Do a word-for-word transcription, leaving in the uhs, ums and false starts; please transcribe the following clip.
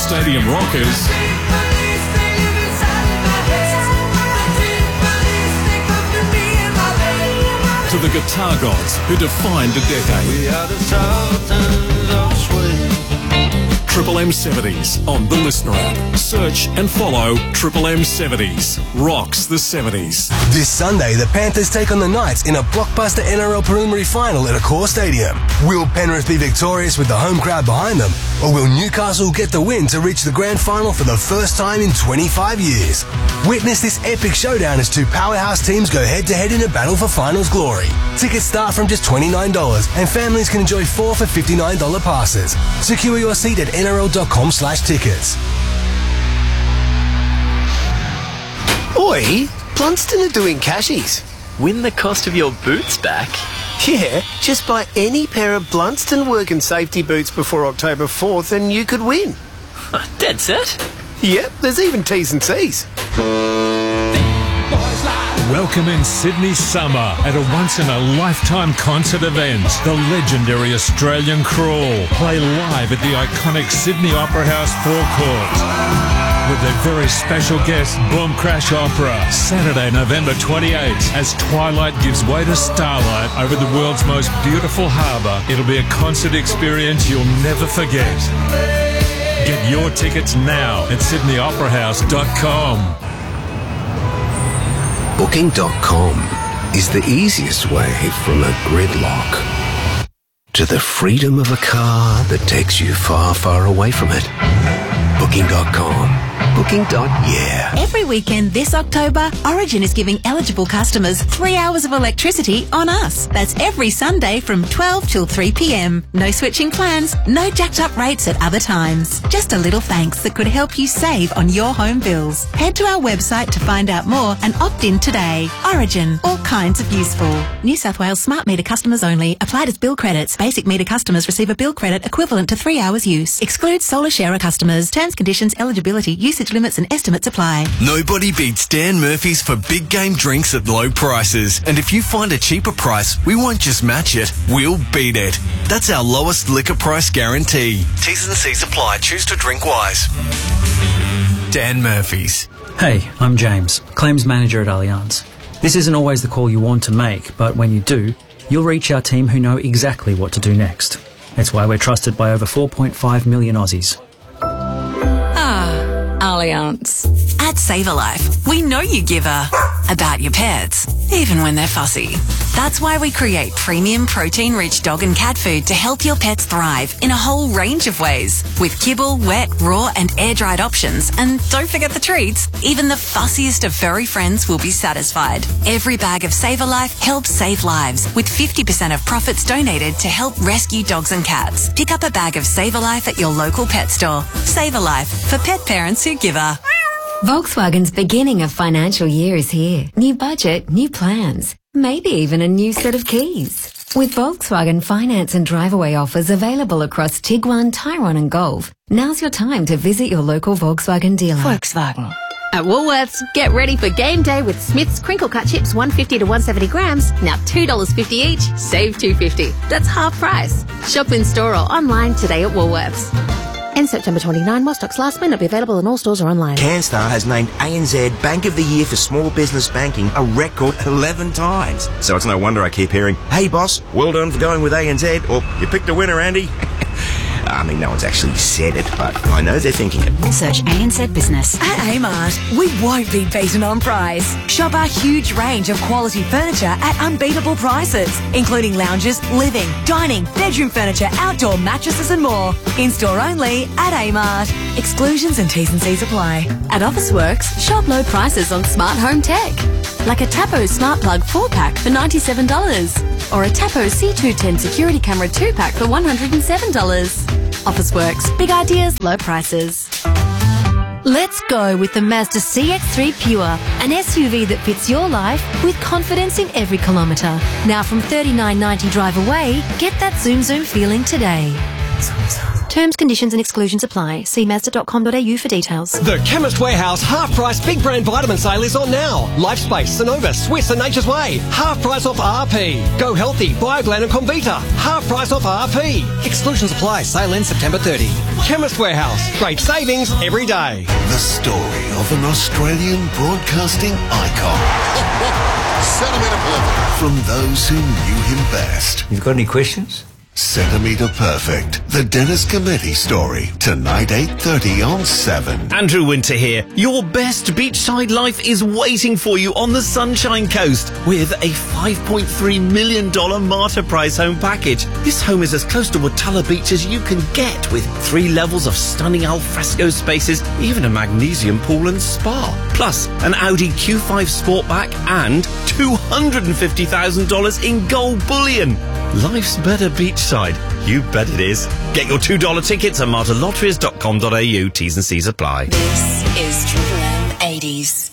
Stadium Rockers, to the guitar gods who defined a decade. We are the Sultans of Swing. Triple M seventies on the Listener app. Search and follow Triple M seventies. Rocks the seventies. This Sunday, the Panthers take on the Knights in a blockbuster N R L preliminary final at Accor Stadium. Will Penrith be victorious with the home crowd behind them, or will Newcastle get the win to reach the grand final for the first time in twenty-five years? Witness this epic showdown as two powerhouse teams go head-to-head in a battle for finals glory. Tickets start from just twenty-nine dollars, and families can enjoy four for fifty-nine dollars passes. Secure your seat at N R L dot com slash tickets. Oi, Blunston are doing cashies. Win the cost of your boots back? Yeah, just buy any pair of Blunston work and safety boots before October fourth and you could win. Dead set? Yep, there's even T's and C's. Welcome in Sydney summer at a once-in-a-lifetime concert event. The legendary Australian Crawl play live at the iconic Sydney Opera House forecourt with their very special guest, Boom Crash Opera, Saturday, November twenty-eighth, as twilight gives way to starlight over the world's most beautiful harbour. It'll be a concert experience you'll never forget. Get your tickets now at sydney opera house dot com. Booking dot com is the easiest way from a gridlock to the freedom of a car that takes you far, far away from it. Booking dot com. Booking. Yeah. Every weekend this October, Origin is giving eligible customers three hours of electricity on us. That's every Sunday from twelve till three p.m. No switching plans, no jacked up rates at other times. Just a little thanks that could help you save on your home bills. Head to our website to find out more and opt in today. Origin, all kinds of useful. New South Wales smart meter customers only. Applied as bill credits. Basic meter customers receive a bill credit equivalent to three hours use. Excludes solar sharer customers. Terms, conditions, eligibility, usage limits and estimates apply. Nobody beats Dan Murphy's for big game drinks at low prices. And if you find a cheaper price, we won't just match it, we'll beat it. That's our lowest liquor price guarantee. T's and C's apply. Choose to drink wise. Dan Murphy's. Hey, I'm James, Claims Manager at Allianz. This isn't always the call you want to make, but when you do, you'll reach our team who know exactly what to do next. That's why we're trusted by over four point five million Aussies. Allianz. At SaverLife, we know you give a about your pets, even when they're fussy. That's why we create premium protein-rich dog and cat food to help your pets thrive in a whole range of ways. With kibble, wet, raw and air-dried options. And don't forget the treats. Even the fussiest of furry friends will be satisfied. Every bag of SaverLife helps save lives, with fifty percent of profits donated to help rescue dogs and cats. Pick up a bag of SaverLife at your local pet store. SaverLife, for pet parents who give a... Volkswagen's beginning of financial year is here. New budget, new plans, maybe even a new set of keys. With Volkswagen finance and drive-away offers available across Tiguan, Tyrone and Golf, now's your time to visit your local Volkswagen dealer. Volkswagen. At Woolworths, get ready for game day with Smith's Crinkle Cut Chips one fifty to one seventy grams, now two dollars fifty each, save two fifty. That's half price. Shop in store or online today at Woolworths. And September twenty-ninth, while stocks last, may not be available in all stores or online. CanStar has named A N Z Bank of the Year for Small Business Banking a record eleven times. So it's no wonder I keep hearing, hey boss, well done for going with A N Z, or you picked a winner, Andy. I mean, no one's actually said it, but I know they're thinking it. Search A N Z Business. At Amart, we won't be beaten on price. Shop our huge range of quality furniture at unbeatable prices, including lounges, living, dining, bedroom furniture, outdoor mattresses and more. In-store only at Amart. Exclusions and T's and C's apply. At Officeworks, shop low prices on smart home tech. Like a Tapo Smart Plug four pack for ninety-seven dollars. Or a Tapo C two ten Security Camera two pack for one hundred seven dollars. Officeworks. Big ideas, low prices. Let's go with the Mazda C X three Pure, an S U V that fits your life with confidence in every kilometre. Now from thirty-nine ninety drive away, get that Zoom Zoom feeling today. Terms, conditions and exclusions apply. See mazda dot com dot a u for details. The Chemist Warehouse half-price big brand vitamin sale is on now. Lifespace, Sonova, Swiss and Nature's Way. Half price off R P. Go Healthy, Bioglan and Comvita. Half price off R P. Exclusions apply. Sale ends September thirtieth. Chemist Warehouse. Great savings every day. The story of an Australian broadcasting icon. Centimetre Perfect. From those who knew him best. You've got any questions? Centimetre Perfect. The Dennis Cometti story. Tonight, eight thirty on seven. Andrew Winter here. Your best beachside life is waiting for you on the Sunshine Coast with a five point three million dollars Marta Price home package. This home is as close to Watala Beach as you can get, with three levels of stunning alfresco spaces, even a magnesium pool and spa. Plus, an Audi Q five Sportback and two hundred fifty thousand dollars in gold bullion. Life's better beachside. You bet it is. Get your two dollar tickets at marta lotteries dot com dot a u. T's and C's apply. This is Triple M eighties.